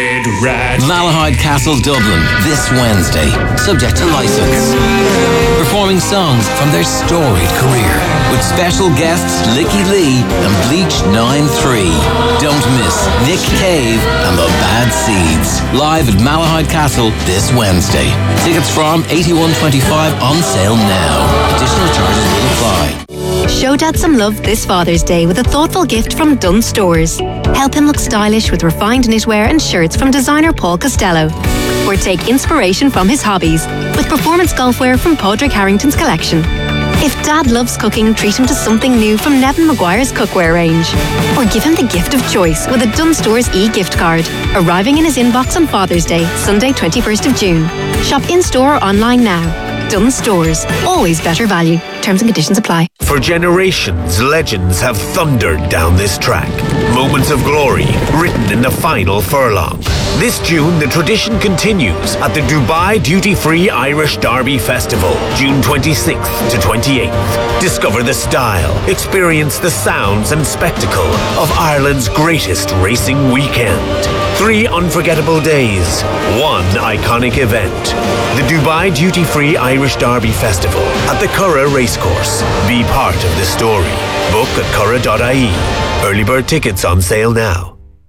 Malahide Castle, Dublin, this Wednesday, subject to licence. Performing songs from their storied career with special guests Licky Lee and Bleach nine three. Don't miss Nick Cave and the Bad Seeds live at Malahide Castle this Wednesday. Tickets from eighty-one twenty-five on sale now. Additional charges will apply. Show Dad some love this Father's Day with a thoughtful gift from Dunn Stores. Help him look stylish with refined knitwear and shirts from designer Paul Costello. Or take inspiration from his hobbies with performance golfwear from Padraig Harrington's collection. If Dad loves cooking, treat him to something new from Nevin Maguire's cookware range. Or give him the gift of choice with a Dunn Stores e-gift card, arriving in his inbox on Father's Day, Sunday twenty-first of June. Shop in-store or online now. Dunn Stores, always better value. Terms and conditions apply. For generations, legends have thundered down this track. Moments of glory, written in the final furlong. This June, the tradition continues at the Dubai Duty Free Irish Derby Festival, June twenty-sixth to twenty-eighth. Discover the style, experience the sounds and spectacle of Ireland's greatest racing weekend. Three unforgettable days, one iconic event. The Dubai Duty Free Irish Derby Festival at the Curragh Racecourse. Be part of the story. Book at curragh dot I E. Early bird tickets on sale now.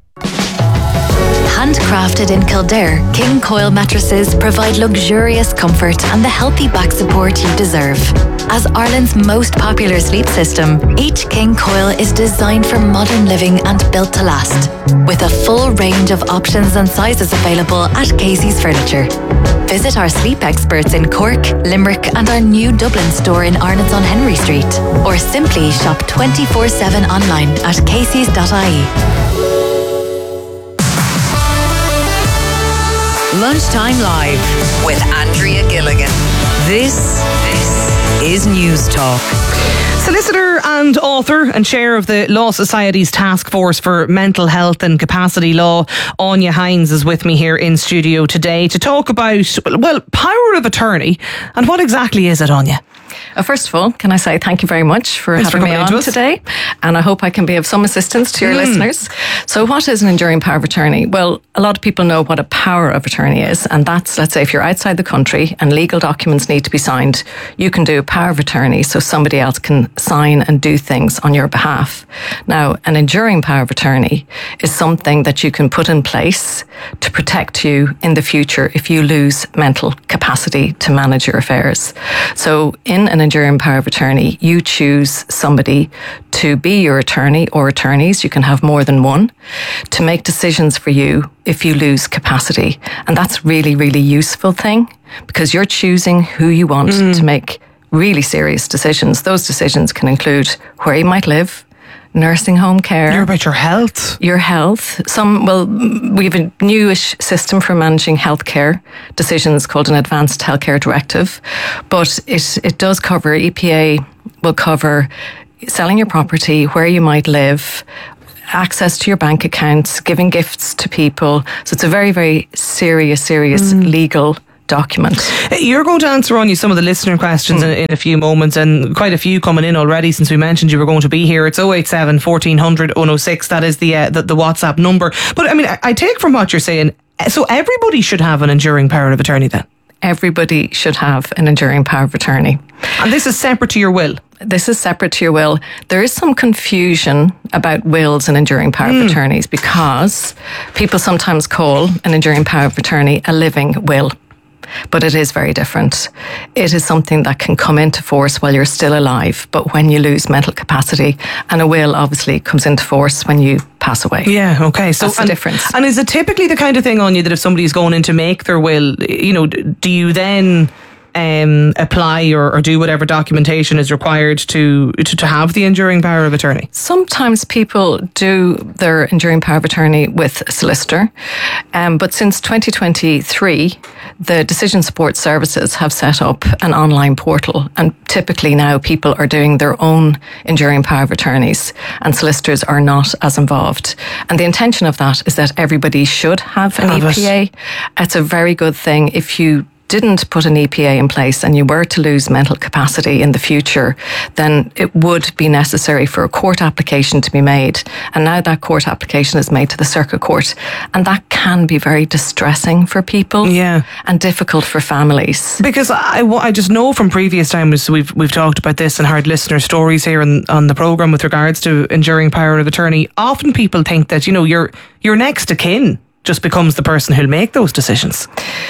Handcrafted in Kildare, King Coil mattresses provide luxurious comfort and the healthy back support you deserve. As Ireland's most popular sleep system, each King Coil is designed for modern living and built to last, with a full range of options and sizes available at Casey's Furniture. Visit our sleep experts in Cork, Limerick and our new Dublin store in Arnott's on Henry Street, or simply shop twenty-four seven online at caseys dot I E. Lunchtime Live with Andrea Gilligan. This, this is News Talk. Solicitor and author and chair of the Law Society's Task Force for Mental Health and Capacity Law, Anya Hines, is with me here in studio today to talk about, well, power of attorney. And what exactly is it, Anya? Uh, first of all, can I say thank you very much for Thanks having for me coming on into us. today. And I hope I can be of some assistance to your Mm. listeners. So what is an enduring power of attorney? Well, a lot of people know what a power of attorney is. And that's, let's say, if you're outside the country and legal documents need to be signed, you can do a power of attorney so somebody else can sign and do things on your behalf. Now, an enduring power of attorney is something that you can put in place to protect you in the future if you lose mental capacity to manage your affairs. So in an enduring power of attorney, you choose somebody to be your attorney or attorneys. You can have more than one to make decisions for you if you lose capacity. And that's really, really useful thing because you're choosing who you want to make really serious decisions. Those decisions can include where you might live, nursing home care. You're about your health. Your health. Some, well, we have a newish system for managing healthcare decisions called an Advanced Healthcare Directive, but it, it does cover, E P A will cover selling your property, where you might live, access to your bank accounts, giving gifts to people. So it's a very, very serious, serious mm. legal document. You're going to answer on you some of the listener questions mm. in, in a few moments, and quite a few coming in already since we mentioned you were going to be here. It's oh eight seven, fourteen hundred, oh oh six. That is the, uh, the the WhatsApp number. But I mean, I, I take from what you're saying, so everybody should have an enduring power of attorney then? Everybody should have an enduring power of attorney. And this is separate to your will? This is separate to your will. There is some confusion about wills and enduring power mm. of attorneys because people sometimes call an enduring power of attorney a living will. But it is very different. It is something that can come into force while you're still alive, but when you lose mental capacity, and a will obviously comes into force when you pass away. Yeah, okay. So that's the and, difference. And is it typically the kind of thing on you that if somebody's going in to make their will, you know, do you then um, apply or, or do whatever documentation is required to, to to have the enduring power of attorney? Sometimes people do their enduring power of attorney with a solicitor, um, but since twenty twenty-three, the Decision Support Services have set up an online portal, and typically now people are doing their own enduring power of attorneys, and solicitors are not as involved. And the intention of that is that everybody should have an Have E P A. it. It's a very good thing if you didn't put an E P A in place and you were to lose mental capacity in the future, then it would be necessary for a court application to be made. And now that court application is made to the Circuit Court. And that can be very distressing for people. Yeah. And difficult for families. Because I, I just know from previous times we've we've talked about this and heard listener stories here on, on the programme with regards to enduring power of attorney. Often people think that, you know, your your next of kin just becomes the person who'll make those decisions.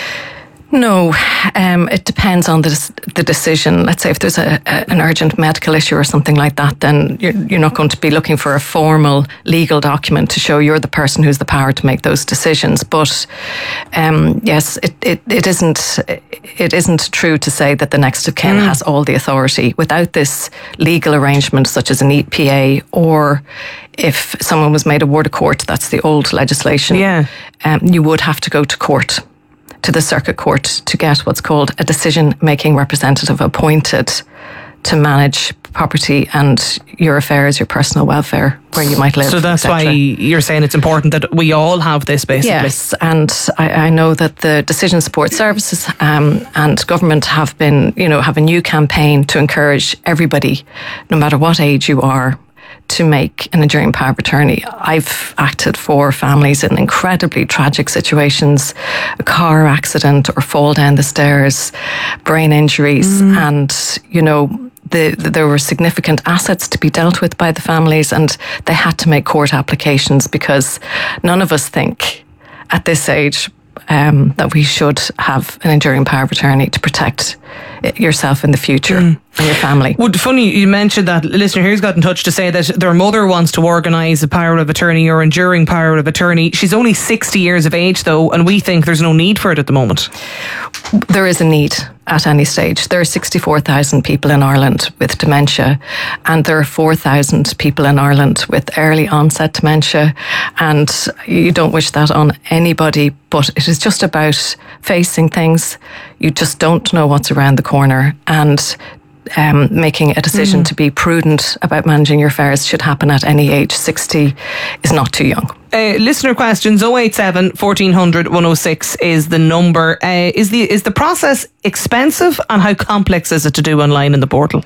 No, um, it depends on the the decision. Let's say if there's a, a, an urgent medical issue or something like that, then you're, you're not going to be looking for a formal legal document to show you're the person who's the power to make those decisions. But um, yes, it, it, it isn't it isn't true to say that the next of kin mm. has all the authority. Without this legal arrangement, such as an E P A, or if someone was made a ward of court, that's the old legislation. Yeah, um, you would have to go to court, to the Circuit Court, to get what's called a decision-making representative appointed to manage property and your affairs, your personal welfare, where you might live. So that's why you're saying it's important that we all have this, basically. Yes, and I, I know that the Decision Support Services um, and government have been, you know, have a new campaign to encourage everybody, no matter what age you are, to make an enduring power of attorney. I've acted for families in incredibly tragic situations, a car accident or fall down the stairs, brain injuries, mm. and, you know, the, the, there were significant assets to be dealt with by the families, and they had to make court applications because none of us think at this age um, that we should have an enduring power of attorney to protect yourself in the future mm. and your family. Well, funny you mentioned that. A listener here's got in touch to say that their mother wants to organise a power of attorney or enduring power of attorney. She's only sixty years of age though, and we think there's no need for it at the moment. There is a need at any stage. There are sixty-four thousand people in Ireland with dementia, and there are four thousand people in Ireland with early onset dementia, and you don't wish that on anybody, but it is just about facing things. You just don't know what's around the corner, and um, making a decision mm. to be prudent about managing your affairs should happen at any age. sixty is not too young. Uh, listener questions oh eight seven, fourteen hundred, one oh six is the number. Uh, is the is the process expensive, and how complex is it to do online in the portal?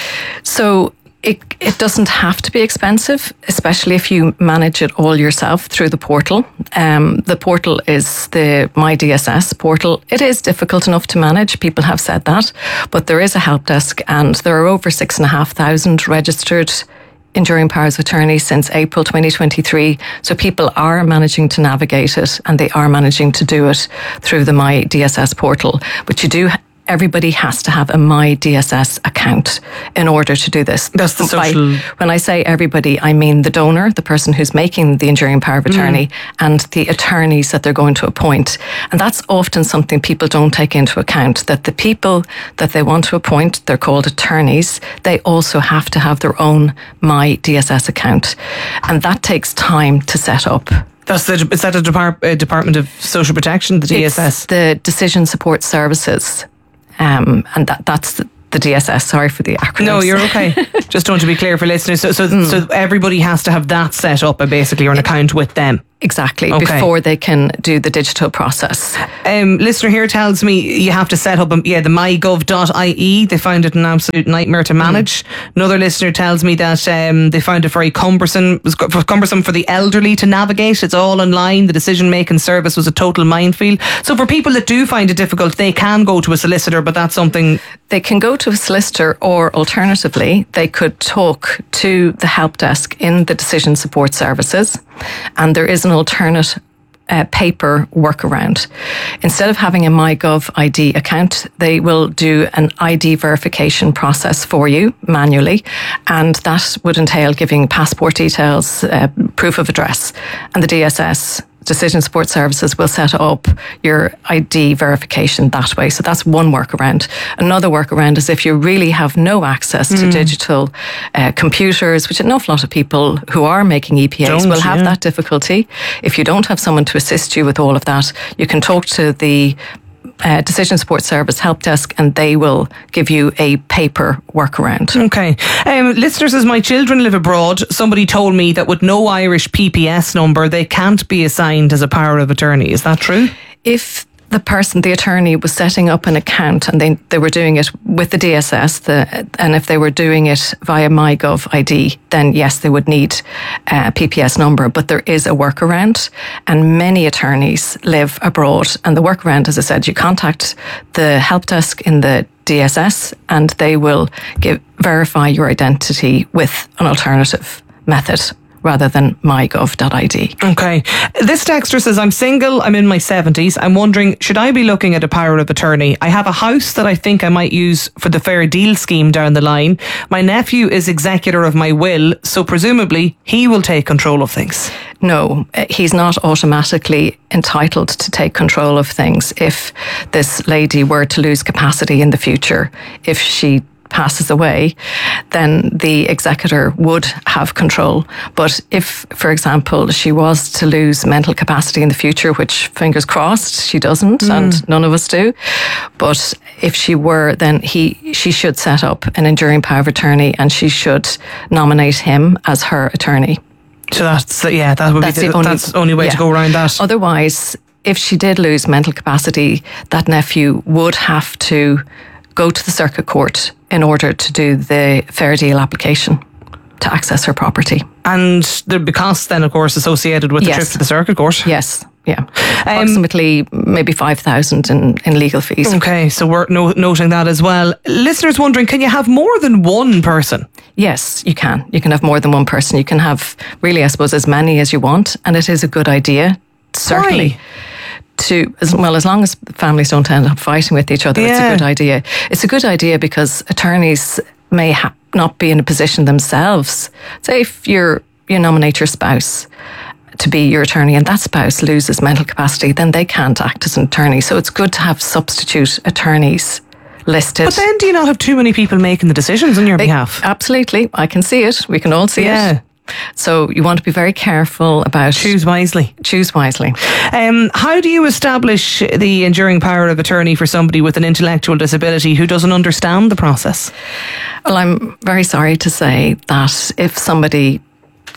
So It, it doesn't have to be expensive, especially if you manage it all yourself through the portal. Um, the portal is the My D S S portal. It is difficult enough to manage. People have said that, but there is a help desk, and there are over six and a half thousand registered enduring powers of attorney since April twenty twenty-three. So people are managing to navigate it, and they are managing to do it through the My D S S portal. But you do everybody has to have a My D S S account in order to do this. That's the social... By, when I say everybody, I mean the donor, the person who's making the enduring power of attorney, mm. and the attorneys that they're going to appoint. And that's often something people don't take into account, that the people that they want to appoint, they're called attorneys, they also have to have their own My D S S account. And that takes time to set up. That's the, is that a Depart, uh, Department of Social Protection, the D S S? It's the Decision Support Services. Um, and that that's the, the D S S. Sorry for the acronyms. No, you're okay. Just want to be clear for listeners. So, so, mm. so everybody has to have that set up, basically, or an account with them. Exactly, okay. Before they can do the digital process. Um, listener here tells me you have to set up, um, yeah, the my gov dot I E. They find it an absolute nightmare to manage. Mm. Another listener tells me that um, they found it very cumbersome, was cumbersome for the elderly to navigate. It's all online. The decision-making service was a total minefield. So for people that do find it difficult, they can go to a solicitor, but that's something... They can go to a solicitor, or alternatively, they could talk to the help desk in the Decision Support Services, and there is an alternate uh, paper workaround. Instead of having a MyGov I D account, they will do an I D verification process for you manually, and that would entail giving passport details, uh, proof of address, and the D S S Decision Support Services will set up your I D verification that way. So that's one workaround. Another workaround is if you really have no access to mm. digital uh, computers, which an awful lot of people who are making E P As don't, will have yeah. that difficulty. If you don't have someone to assist you with all of that, you can talk to the Uh, Decision Support Service help desk, and they will give you a paper workaround. Okay. Um, listener says, my children live abroad. Somebody told me that with no Irish P P S number, they can't be assigned as a power of attorney. Is that true? If the person, the attorney, was setting up an account and they, they were doing it with the D S S, the, and if they were doing it via MyGov I D, then yes, they would need a P P S number. But there is a workaround, and many attorneys live abroad. And the workaround, as I said, you contact the help desk in the D S S, and they will give, verify your identity with an alternative method rather than my gov dot I D. Okay. This texter says, I'm single, I'm in my seventies. I'm wondering, should I be looking at a power of attorney? I have a house that I think I might use for the Fair Deal scheme down the line. My nephew is executor of my will, so presumably he will take control of things. No, he's not automatically entitled to take control of things if this lady were to lose capacity in the future. If she passes away, then the executor would have control. But if, for example, she was to lose mental capacity in the future, which fingers crossed she doesn't, mm. and none of us do, but if she were, then he she should set up an enduring power of attorney, and she should nominate him as her attorney. So that's yeah, that would that's be the, the only, that's the only way yeah. to go around that. Otherwise, if she did lose mental capacity, that nephew would have to go to the circuit court in order to do the Fair Deal application to access her property. And there'd be costs then, of course, associated with the yes. trip to the circuit court? Yes, yeah. Approximately um, maybe five thousand in, in legal fees. Okay, so we're no- noting that as well. Listeners wondering, can you have more than one person? Yes, you can. You can have more than one person. You can have, really, I suppose, as many as you want, and it is a good idea, certainly. Why? To, as well, as long as families don't end up fighting with each other, yeah. it's a good idea. It's a good idea because attorneys may ha- not be in a position themselves. Say if you're, you nominate your spouse to be your attorney and that spouse loses mental capacity, then they can't act as an attorney. So it's good to have substitute attorneys listed. But then do you not have too many people making the decisions on your they, behalf? Absolutely. I can see it. We can all see yeah. it. So you want to be very careful about... Choose wisely. Choose wisely. Um, how do you establish the enduring power of attorney for somebody with an intellectual disability who doesn't understand the process? Well, I'm very sorry to say that if somebody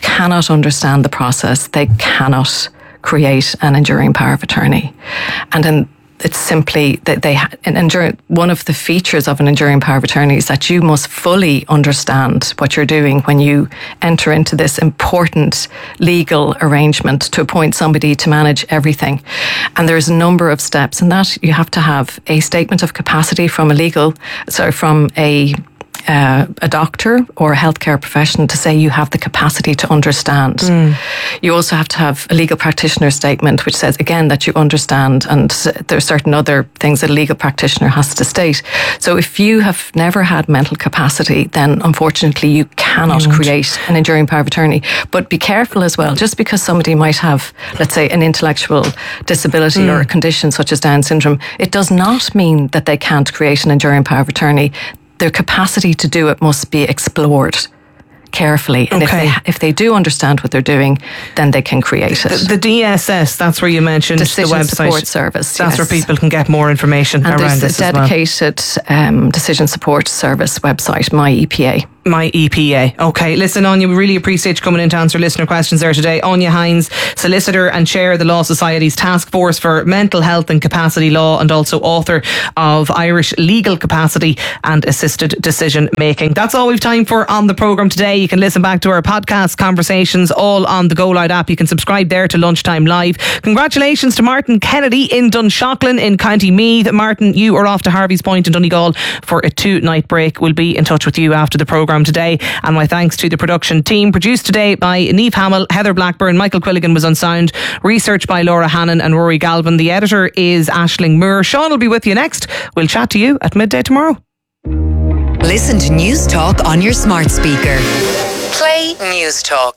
cannot understand the process, they cannot create an enduring power of attorney. And then it's simply that they, an enduring, one of the features of an enduring power of attorney is that you must fully understand what you're doing when you enter into this important legal arrangement to appoint somebody to manage everything. And there's a number of steps in that. You have to have a statement of capacity from a legal, sorry, from a Uh, a doctor or a healthcare professional to say you have the capacity to understand. Mm. You also have to have a legal practitioner statement which says again that you understand, and there are certain other things that a legal practitioner has to state. So if you have never had mental capacity, then unfortunately you cannot mm. create an enduring power of attorney. But be careful as well, just because somebody might have, let's say, an intellectual disability mm. or a condition such as Down syndrome, it does not mean that they can't create an enduring power of attorney. Their capacity to do it must be explored carefully. And Okay. if they if they do understand what they're doing, then they can create it. The, the D S S, that's where you mentioned Decision the website. Support Service. That's yes. where people can get more information and around there's this a as well. dedicated um, Decision Support Service website, My E P A. My E P A. Okay, listen, Anya, we really appreciate you coming in to answer listener questions there today. Anya Hines, solicitor and chair of the Law Society's Task Force for Mental Health and Capacity Law, and also author of Irish Legal Capacity and Assisted Decision Making. That's all we've time for on the programme today. You can listen back to our podcast conversations all on the Go Loud app. You can subscribe there to Lunchtime Live. Congratulations to Martin Kennedy in Dunshaughlin in County Meath. Martin, you are off to Harvey's Point in Donegal for a two-night break. We'll be in touch with you after the programme today, and my thanks to the production team, produced today by Niamh Hamill, Heather Blackburn, Michael Quilligan was on sound, research by Laura Hannon and Rory Galvin. The editor is Aisling Moore. Sean will be with you next. We'll chat to you at midday tomorrow. Listen to News Talk on your smart speaker. Play News Talk.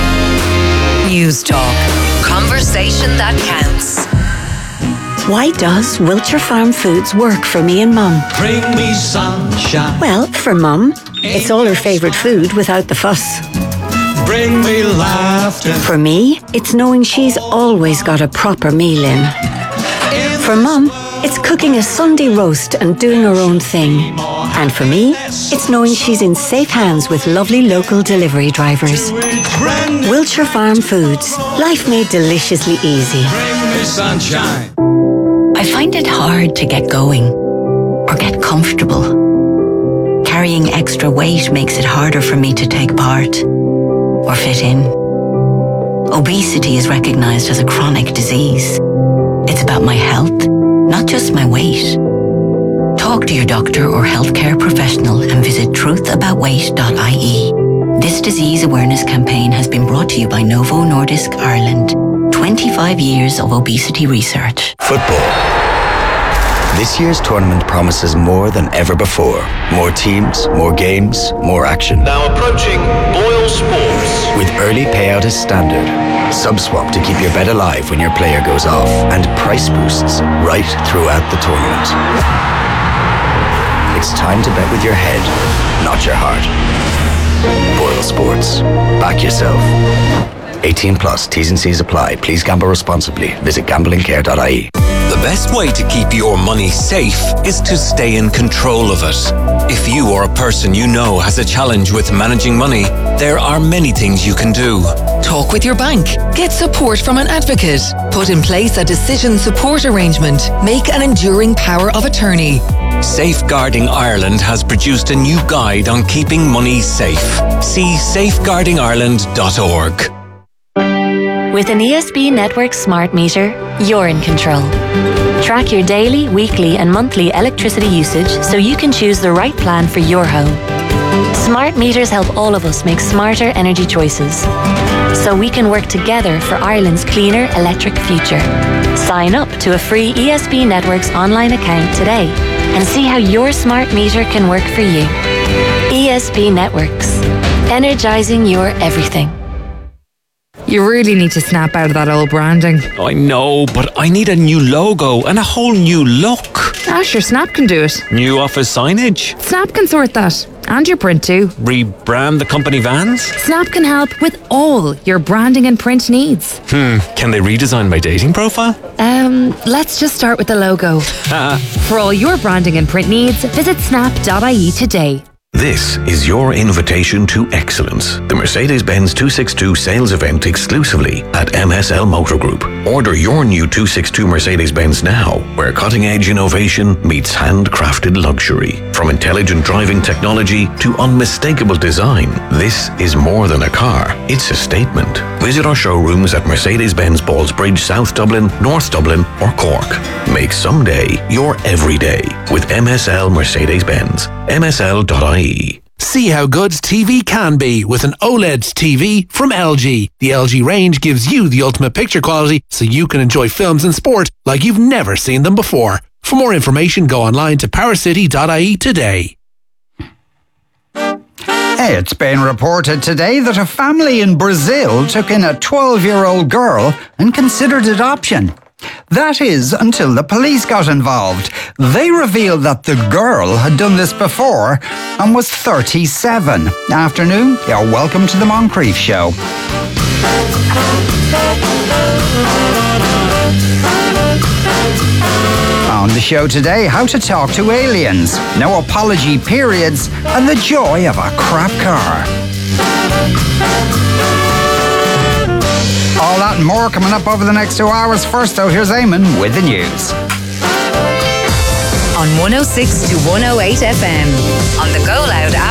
News Talk. Conversation that counts. Why does Wiltshire Farm Foods work for me and Mum? Bring me sunshine. Well, for Mum, it's all her favourite food without the fuss. Bring me laughter. For me, it's knowing she's always got a proper meal in. For Mum, it's cooking a Sunday roast and doing her own thing. And for me, it's knowing she's in safe hands with lovely local delivery drivers. Wiltshire Farm Foods. Life made deliciously easy. Bring me sunshine. I find it hard to get going or get comfortable. Carrying extra weight makes it harder for me to take part or fit in. Obesity is recognised as a chronic disease. It's about my health, not just my weight. Talk to your doctor or healthcare professional and visit truth about weight dot I E. This disease awareness campaign has been brought to you by Novo Nordisk Ireland. twenty-five years of obesity research. Football. This year's tournament promises more than ever before. More teams, more games, more action. Now approaching Boyle Sports. With early payout as standard, SubSwap to keep your bet alive when your player goes off, and price boosts right throughout the tournament. It's time to bet with your head, not your heart. Boyle Sports. Back yourself. eighteen plus, T's and C's apply. Please gamble responsibly. Visit gambling care dot I E. The best way to keep your money safe is to stay in control of it. If you or a person you know has a challenge with managing money, there are many things you can do. Talk with your bank. Get support from an advocate. Put in place a decision support arrangement. Make an enduring power of attorney. Safeguarding Ireland has produced a new guide on keeping money safe. See safeguarding ireland dot org. With an E S B Network smart meter, you're in control. Track your daily, weekly and monthly electricity usage so you can choose the right plan for your home. Smart meters help all of us make smarter energy choices, so we can work together for Ireland's cleaner electric future. Sign up to a free E S B Networks online account today and see how your smart meter can work for you. E S B Networks. Energizing your everything. You really need to snap out of that old branding. I know, but I need a new logo and a whole new look. Ah, sure, Snap can do it. New office signage. Snap can sort that. And your print too. Rebrand the company vans. Snap can help with all your branding and print needs. Hmm, can they redesign my dating profile? Um, let's just start with the logo. For all your branding and print needs, visit snap dot I E today. This is your invitation to excellence. The Mercedes-Benz two sixty-two sales event exclusively at M S L Motor Group. Order your new two sixty-two Mercedes-Benz now, where cutting-edge innovation meets handcrafted luxury. From intelligent driving technology to unmistakable design, this is more than a car. It's a statement. Visit our showrooms at Mercedes-Benz Ballsbridge, South Dublin, North Dublin or Cork. Make someday your everyday with M S L Mercedes-Benz. M S L dot I E. See how good T V can be with an OLED T V from L G. The L G range gives you the ultimate picture quality so you can enjoy films and sport like you've never seen them before. For more information, go online to power city dot I E today. It's been reported today that a family in Brazil took in a twelve-year-old girl and considered adoption. That is, until the police got involved. They revealed that the girl had done this before and was thirty-seven. Afternoon, you're welcome to the Moncrief Show. On the show today, how to talk to aliens, no apology periods, and the joy of a crap car. All that and more coming up over the next two hours. First, though, here's Eamon with the news. On one oh six to one oh eight F M. On the Go Loud app.